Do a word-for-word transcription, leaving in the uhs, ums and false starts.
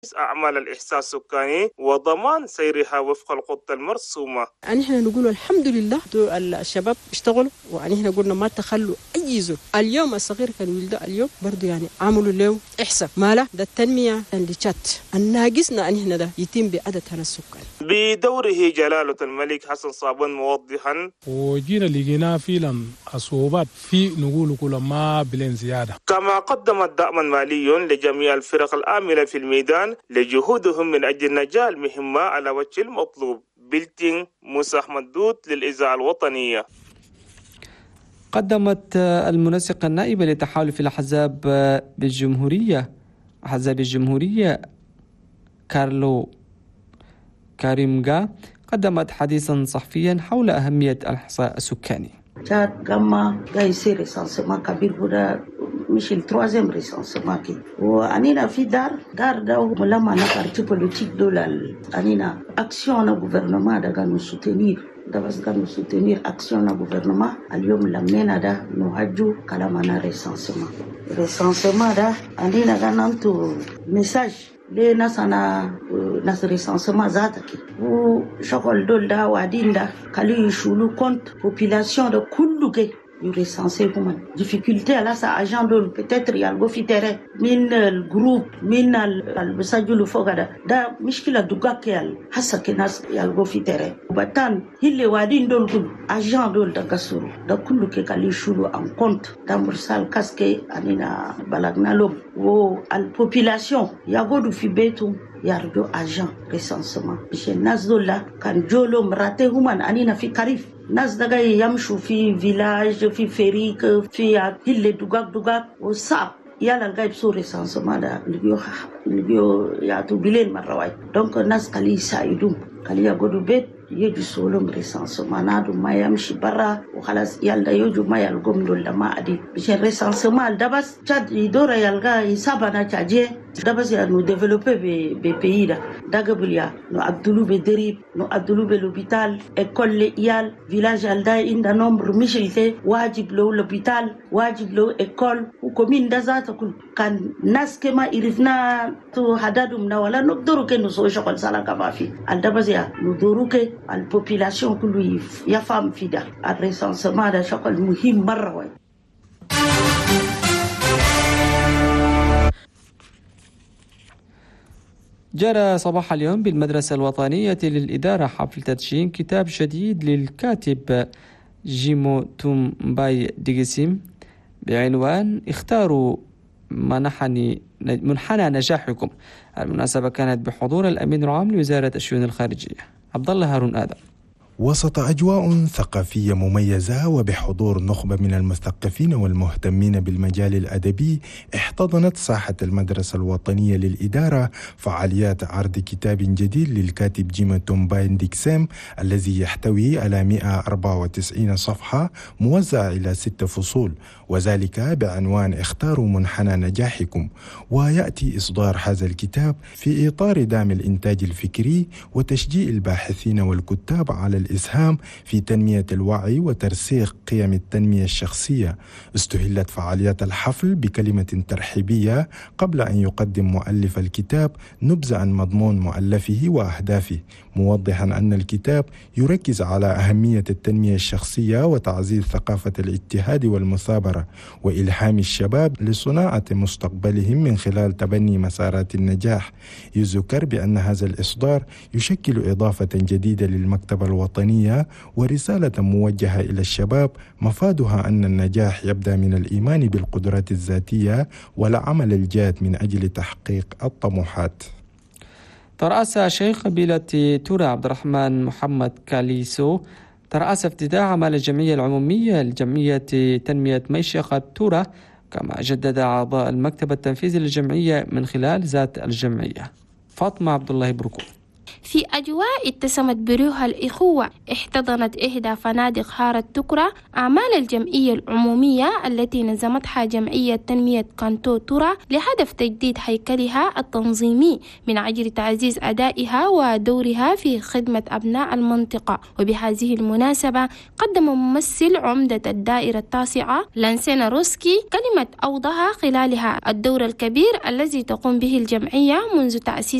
أعمال الإحساس السكاني وضمان سيرها وفق الخطة المرسومة. يعني احنا نقول الحمد لله الشباب اشتغلوا، ويعني احنا قلنا ما تخلوا أي زول. اليوم الصغير كان ولده اليوم برضو يعني عملوا له إحساء ماله ده التنمية اللي شات الناقصنا أن احنا ده يتم بعدد هنا السكان. بدوره جلالة الملك حسن صابون موضحا وجينا لقينا فعلا الصعوبات في نقول كل ما بلين زيادة. كما قدمت دعما مالي لجميع الفرق الآمنة في الميدان لجهودهم من أجل نجاح المهمة على وجه المطلوب. بلتين موسى أحمد دوت للإذاعة الوطنية. قدمت المنسقة النائبة لتحالف الأحزاب بالجمهورية أحزاب الجمهورية كارلو كاريمغا قدمت حديثا صحفيا حول أهمية الإحصاء السكاني. مش التروازيم ريسانسمون كي وانينا في دار دار داو ملما انا بارتي بوليتيك دولال انينا اكسيون نا غوفرنمون دا كانوا سوتينير دا بس كانوا سوتينير اكسيون نا غوفرنمون اليوم لمينا دا نوهجو كلامنا ريسانسمون ريسانسمون دا انينا كانتو ميساج لي ناسنا ناس ريسانسمون زاتكي و شغل دول دا وادين دا كالي يشولو كونت بوبولاسيون دو كله كي recensé comme difficulté à la sa agent de peut-être il y a le fitere min le groupe min al message le fogada da mishkila duga kel hasa kenas ya le fitere batan hille wadin dol kul agent dol da kasuru da kullu ke kali shulu en compte da mursal kaske anina balagna lo wo al population ya godu fi betu yardo agent recensement chez nazdola kan jolo mrate human anina fi karif ناس دقاي يمشوا في فيلاج في فريق في هل دوغاك دوغاك وصعب يلا الغايب سوري سانسما دا نبيو نبيو يعطوا بلين مرة واحد دونك الناس قالي يساعدون قالي يقعدوا بيت يجوا سولهم ريسانسما نادو ما يمشي برا وخلاص يلا يجوا ما يلقوم دول ما أدي بيشين ريسانسما ده بس تشاد يدور يلقى يسابنا تاجي ده بس يعني développer be be pays da daga bulya no abdulu be derib no abdulu be l'hôpital école le yal village alda inda nombre michilte wajib lo l'hôpital wajib lo école ou commune da zata kul kan nas kema irifna to hadadum na wala no doru ke no so shokol sala kama fi alda bas ya no doru ke al population kulu ya fam fida al recensement da shokol muhim marra way. جرى صباح اليوم بالمدرسة الوطنية للإدارة حفل تدشين كتاب جديد للكاتب جيمو تومباي ديغسيم بعنوان اختاروا منحني منحنى نجاحكم. المناسبة كانت بحضور الأمين العام لوزارة الشؤون الخارجية عبد الله هارون آدم. وسط أجواء ثقافية مميزة وبحضور نخبة من المثقفين والمهتمين بالمجال الأدبي، احتضنت ساحة المدرسة الوطنية للإدارة فعاليات عرض كتاب جديد للكاتب جيمو تومباي ديغسيم الذي يحتوي على مئة وأربعة وتسعين صفحة موزعة إلى ست فصول، وذلك بعنوان اختاروا منحنى نجاحكم. ويأتي إصدار هذا الكتاب في إطار دعم الإنتاج الفكري وتشجيع الباحثين والكتاب على الإسهام في تنمية الوعي وترسيخ قيم التنمية الشخصية. استهلت فعاليات الحفل بكلمة ترحيبية قبل أن يقدم مؤلف الكتاب نبذة عن مضمون مؤلفه وأهدافه، موضحا أن الكتاب يركز على أهمية التنمية الشخصية وتعزيز ثقافة الاجتهاد والمثابرة وإلهام الشباب لصناعة مستقبلهم من خلال تبني مسارات النجاح. يذكر بأن هذا الإصدار يشكل إضافة جديدة للمكتبة الوطنية ورسالة موجهة إلى الشباب مفادها أن النجاح يبدأ من الإيمان بالقدرات الذاتية والعمل الجاد من أجل تحقيق الطموحات. ترأس شيخ قبيلة تورا عبد الرحمن محمد كاليسو ترأس افتتاح عمل الجمعية العمومية لجمعية تنمية ميشيخة تورا، كما جدد أعضاء المكتب التنفيذي للجمعية من خلال ذات الجمعية. فاطمة عبد الله بروكو. في أجواء اتسمت بروح الإخوة احتضنت إحدى فنادق حارة تكرا أعمال الجمعية العمومية التي نظمتها جمعية تنمية كانتو تورا لهدف تجديد هيكلها التنظيمي من أجل تعزيز أدائها ودورها في خدمة أبناء المنطقة. وبهذه المناسبة قدم ممثل عمدة الدائرة التاسعة لانسينا روسكي كلمة أوضح خلالها الدور الكبير الذي تقوم به الجمعية منذ تأسيس